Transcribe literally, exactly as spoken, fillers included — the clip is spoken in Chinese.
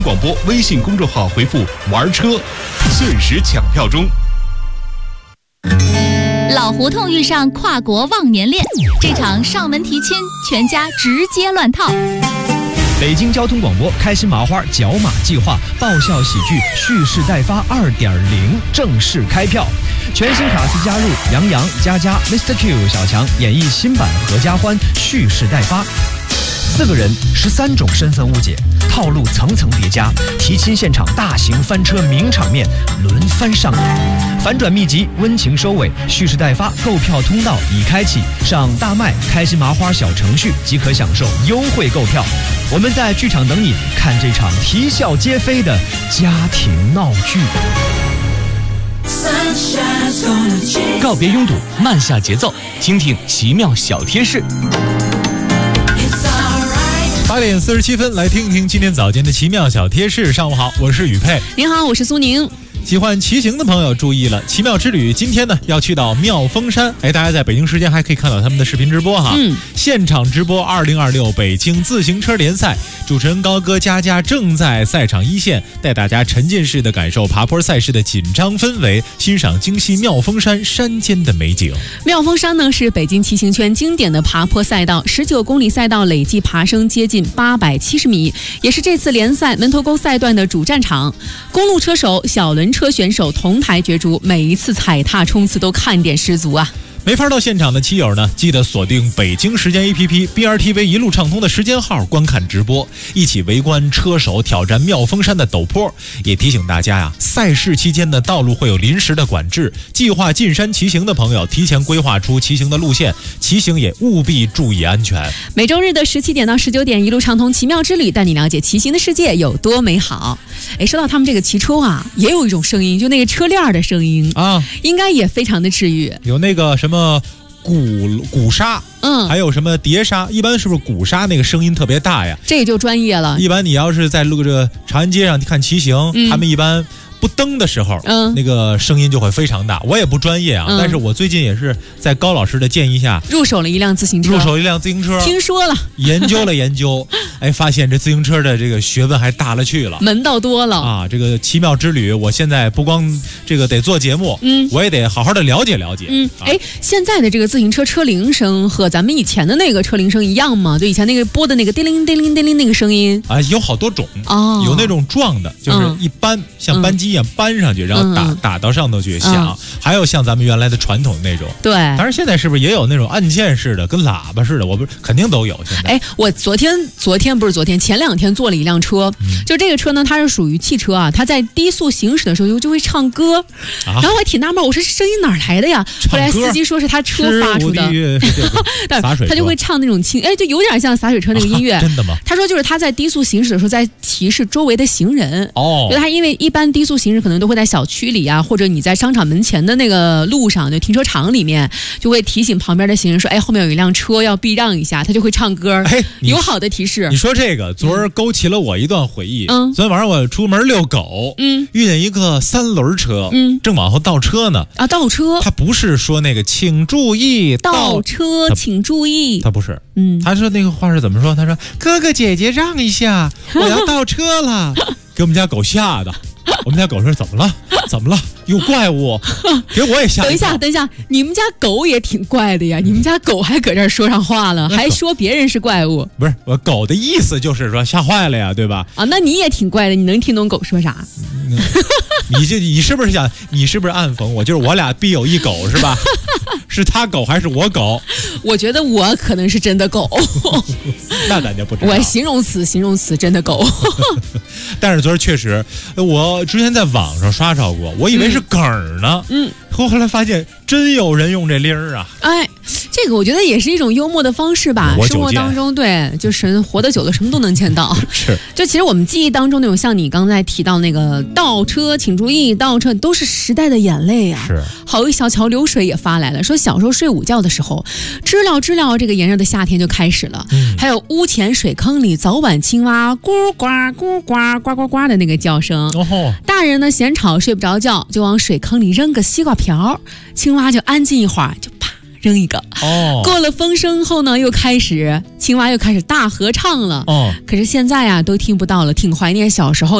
广播微信公众号回复玩车，限时抢票中。 老胡同遇上跨国忘年恋，这场上门提亲，全家直接乱套。 北京交通广播开心麻花角马计划爆笑喜剧蓄势待发 二点零 正式开票，全新卡司加入杨洋、佳佳、Mister Q、小强演绎新版合家欢蓄势待发。四个人，十三种身份误解，套路层层叠加，提亲现场大型翻车名场面轮番上演，反转秘籍温情收尾，蓄势待发，购票通道已开启，上大麦开心麻花小程序即可享受优惠购票。我们在剧场等你，看这场啼笑皆非的家庭闹剧。 告别拥堵，慢下节奏，听听奇妙小贴士。 八点四十七分，来听一听今天早间的奇妙小贴士。上午好，我是宇佩。 您好，我是苏宁。 喜欢骑行的朋友注意了，奇妙之旅今天呢要去到妙峰山。哎，大家在北京时间还可以看到他们的视频直播哈。嗯，现场直播二零二六北京自行车联赛，主持人高歌佳佳正在赛场一线，带大家沉浸式的感受爬坡赛事的紧张氛围，欣赏京西妙峰山山间的美景。 妙峰山呢是北京骑行圈经典的爬坡赛道，十九公里赛道累计爬升接近八百七十米，也是这次联赛门头沟赛段的主战场。公路车手、小轮车选手同台角逐，每一次踩踏冲刺都看点十足啊！ 没法到现场的骑友呢，记得锁定北京时间 A P P B R T V 一路畅通的时间号观看直播，一起围观车手挑战妙峰山的陡坡。也提醒大家呀，赛事期间的道路会有临时的管制，计划进山骑行的朋友提前规划出骑行的路线，骑行也务必注意安全。 每周日的十七点到十九点，一路畅通奇妙之旅，带你了解骑行的世界有多美好。哎，说到他们这个骑车啊，也有一种声音，就那个车链的声音啊，应该也非常的治愈。 有那个什么鼓鼓刹，嗯，还有什么碟刹，一般是不是鼓刹那个声音特别大呀？ 这就专业了。 一般你要是在路这个长安街上看骑行，嗯，他们一般不蹬的时候，嗯，那个声音就会非常大。我也不专业啊，嗯，但是我最近也是在高老师的建议下入手了一辆自行车， 入手一辆自行车， 听说了， 研究了研究，哎，发现这自行车的这个学问还大了去了， 门道多了啊！这个奇妙之旅，我现在不光这个得做节目，嗯，我也得好好的了解了解。 嗯，哎，啊，现在的这个自行车车铃声和咱们以前的那个车铃声一样吗？就以前那个播的那个叮铃叮铃叮铃那个声音啊，有好多种哦，有那种撞的，就是一扳，嗯，像扳机一样扳上去，嗯，然后打、嗯、打到上头去响，嗯，还有像咱们原来的传统那种， 对。 当然现在是不是也有那种按键式的，跟喇叭似的？我不是肯定都有。现在， 哎，我昨天昨天不是昨天前两天坐了一辆车，嗯，就这个车呢，它是属于汽车啊，它在低速行驶的时候就就会唱歌，啊，然后我还挺纳闷，我说这声音哪来的呀？后来司机说是他车发出的，但他就会唱那种轻，哎，就有点像洒水车那个音乐，啊。 真的吗？ 他说就是他在低速行驶的时候在提示周围的行人哦，就他因为一般低速行驶可能都会在小区里啊，或者你在商场门前的那个路上，就停车场里面，就会提醒旁边的行人说，哎，后面有一辆车要避让一下，他就会唱歌，哎，友好的提示。 你说这个，昨儿勾起了我一段回忆。嗯，昨天晚上我出门遛狗，嗯，遇见一个三轮车，嗯，正往后倒车呢。 啊，倒车？ 他不是说那个请注意倒车，请注意。 他不是，嗯，他说那个话是怎么说？他说哥哥姐姐让一下，我要倒车了，给我们家狗吓的。我们家狗说怎么了？怎么了？有怪物，给我也吓一跳。 等一下，等一下，你们家狗也挺怪的呀！你们家狗还搁这儿说上话了，还说别人是怪物。 不是，我狗的意思就是说吓坏了呀，对吧？ 啊，那你也挺怪的，你能听懂狗说啥？ 嗯，你这你是不是想你是不是暗讽我？就是我俩必有一狗是吧？是他狗还是我狗？ 我觉得我可能是真的狗。 那咱就不知道。 我形容词，形容词，真的狗。 但是昨儿确实，我之前在网上刷着过，我以为是梗儿呢。嗯。嗯，后来发现真有人用这铃儿啊！ 哎，这个我觉得也是一种幽默的方式吧。生活当中，对，就是活得久了，什么都能见到。 是， 就其实我们记忆当中那种，像你刚才提到那个倒车，请注意倒车，都是时代的眼泪啊。 是。 好一小桥流水也发来了，说小时候睡午觉的时候，知了知了，这个炎热的夏天就开始了。嗯。还有屋前水坑里，早晚青蛙咕呱咕呱呱呱呱的那个叫声。哦。大人呢嫌吵睡不着觉，就往水坑里扔个西瓜瓢，青蛙就安静一会儿，就啪扔一个。 哦， 过了风声后呢，又开始青蛙又开始大合唱了。 哦， 可是现在啊，都听不到了，挺怀念小时候。